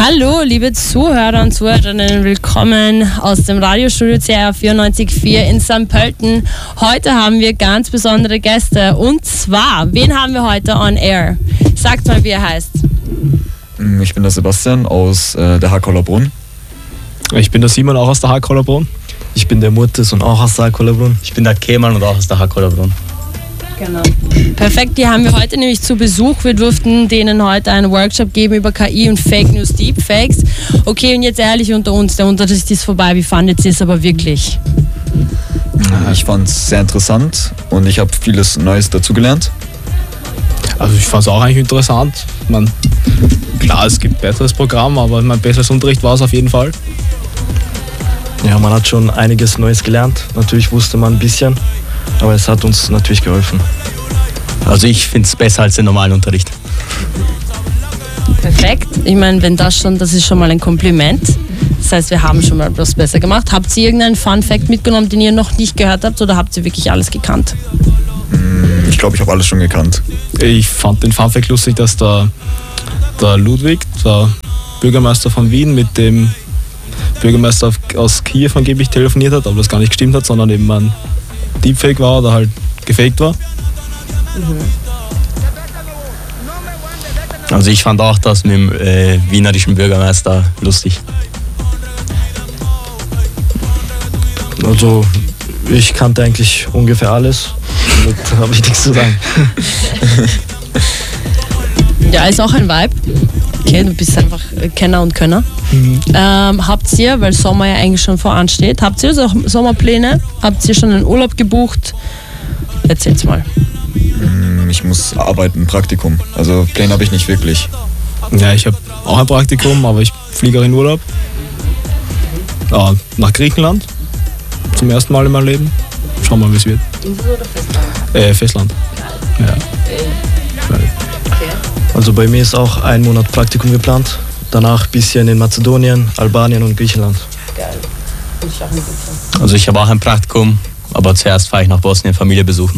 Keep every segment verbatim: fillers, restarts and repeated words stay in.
Hallo, liebe Zuhörer und Zuhörerinnen, willkommen aus dem Radiostudio C R vierundneunzig Komma vier in Sankt Pölten. Heute haben wir ganz besondere Gäste und zwar, wen haben wir heute on air? Sagt mal, wie er heißt. Ich bin der Sebastian aus äh, der Haag-Hollerbrunn. Ich bin der Simon, auch aus der Haag-Hollerbrunn. Ich bin der Murtes und auch aus der Haag-Hollerbrunn. Ich bin der Kemal und auch aus der Haag-Hollerbrunn. Genau. Perfekt, die haben wir heute nämlich zu Besuch. Wir durften denen heute einen Workshop geben über K I und Fake News, Deepfakes. Okay, und jetzt ehrlich unter uns, der Unterricht ist vorbei. Wie fandet ihr es aber wirklich? Ich fand es sehr interessant und ich habe vieles Neues dazugelernt. Also ich fand es auch eigentlich interessant. Man, klar, es gibt ein besseres Programm, aber mein besseres Unterricht war es auf jeden Fall. Ja, man hat schon einiges Neues gelernt. Natürlich wusste man ein bisschen, aber es hat uns natürlich geholfen. Also ich finde es besser als den normalen Unterricht. Perfekt. Ich meine, wenn das schon, das ist schon mal ein Kompliment. Das heißt, wir haben schon mal was besser gemacht. Habt ihr irgendeinen Fun-Fact mitgenommen, den ihr noch nicht gehört habt, oder habt ihr wirklich alles gekannt? Ich glaube, ich habe alles schon gekannt. Ich fand den Funfact lustig, dass der, der Ludwig, der Bürgermeister von Wien, mit dem Bürgermeister aus Kiew angeblich telefoniert hat, aber das gar nicht gestimmt hat, sondern eben ein Deepfake war oder halt gefaked war. Mhm. Also ich fand auch das mit dem äh, wienerischen Bürgermeister lustig. Also ich kannte eigentlich ungefähr alles. Da habe ich nichts zu sagen. Ja, ist auch ein Vibe. Okay, du bist einfach Kenner und Könner. Mhm. Ähm, habt ihr, weil Sommer ja eigentlich schon voransteht, habt ihr so Sommerpläne? Habt ihr schon einen Urlaub gebucht? Erzähl's mal. Ich muss arbeiten, Praktikum. Also Pläne habe ich nicht wirklich. Ja, ich habe auch ein Praktikum, aber ich fliege auch in Urlaub. Ja, nach Griechenland. Zum ersten Mal in meinem Leben. Schauen wir mal, wie es wird. Insel oder Festland? Äh, Festland. Ja. Okay. Also bei mir ist auch ein Monat Praktikum geplant. Danach ein bisschen in Mazedonien, Albanien und Griechenland. Geil. Muss ich auch nicht gut. Also ich habe auch ein Praktikum, aber zuerst fahre ich nach Bosnien Familie besuchen.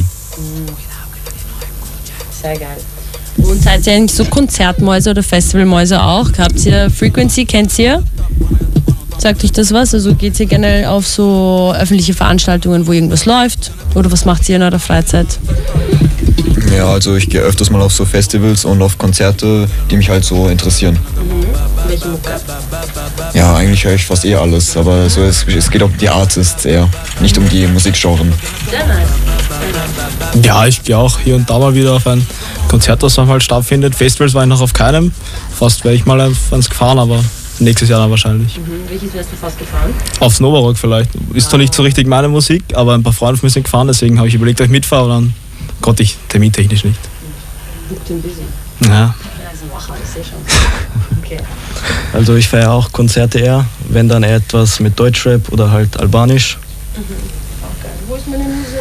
Sehr geil. Und seid ihr eigentlich so Konzertmäuse oder Festivalmäuse auch? Habt ihr Frequency, kennt ihr? Sagt euch das was? Also geht ihr generell auf so öffentliche Veranstaltungen, wo irgendwas läuft? Oder was macht ihr in eurer Freizeit? Ja, also ich gehe öfters mal auf so Festivals und auf Konzerte, die mich halt so interessieren. Mhm. Welche Mucke? Ja, eigentlich höre ich fast eh alles, aber so es, es geht um die Artists eher, nicht um die Musikgenren. Sehr nice. Sehr nice. Ja, ich gehe auch hier und da mal wieder auf ein Konzert, das mal stattfindet. Festivals war ich noch auf keinem. Fast wäre ich mal auf eins gefahren, aber nächstes Jahr dann wahrscheinlich. Mhm. Welches wärst du fast gefahren? Aufs Novarock vielleicht. Ist zwar nicht so richtig meine Musik, aber ein paar Freunde von mir sind gefahren, deswegen habe ich überlegt, ob ich mitfahre, aber dann konnte ich termintechnisch nicht. Booked and busy. Ja. Also mach ich sehe schon. Okay. Also ich feiere auch Konzerte eher, wenn dann eher etwas mit Deutschrap oder halt Albanisch. Mhm. Okay. Wo ist meine Muse?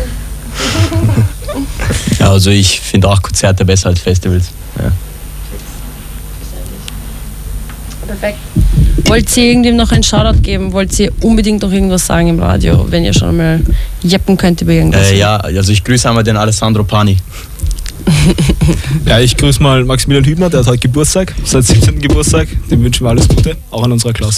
Ja, also ich finde auch Konzerte besser als Festivals. Ja. Perfekt. Wollt ihr irgendwem noch einen Shoutout geben? Wollt ihr unbedingt noch irgendwas sagen im Radio, wenn ihr schon mal jeppen könnt über irgendwas? Äh, ja, also ich grüße einmal den Alessandro Pani. Ja, ich grüße mal Maximilian Hübner, der hat heute Geburtstag, seit siebzehnten Geburtstag. Dem wünschen wir alles Gute, auch in unserer Klasse.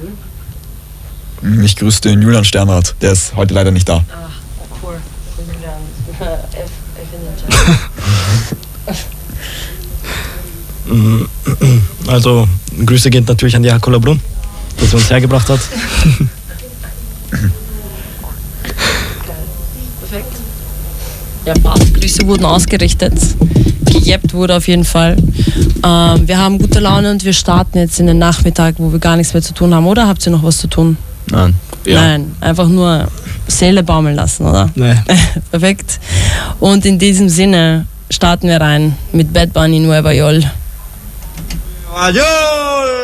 Ich grüße den Julian Sternhardt, der ist heute leider nicht da. Ah, cool. F, F in den Chat. Also Grüße gehen natürlich an die Haag-Hollerbrunn, dass sie uns hergebracht hat. Perfekt. Ja, passt. Grüße wurden ausgerichtet. Gejappt wurde auf jeden Fall. Ähm, wir haben gute Laune und wir starten jetzt in den Nachmittag, wo wir gar nichts mehr zu tun haben. Oder habt ihr noch was zu tun? Nein. Ja. Nein, einfach nur Seele baumeln lassen, oder? Nee. Perfekt. Und in diesem Sinne starten wir rein mit Bad Bunny Nueva York. Nueva York!